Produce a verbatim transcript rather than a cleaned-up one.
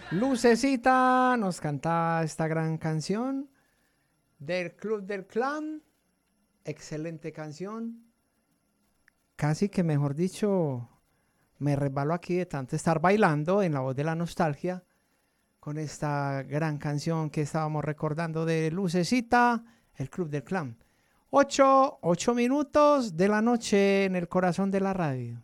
Lucecita nos canta esta gran canción del Club del Clan. Excelente canción. Casi que, mejor dicho, me resbalo aquí de tanto estar bailando en la voz de la nostalgia con esta gran canción que estábamos recordando de Lucecita, el Club del Clan. Ocho, ocho minutos de la noche en el corazón de la radio.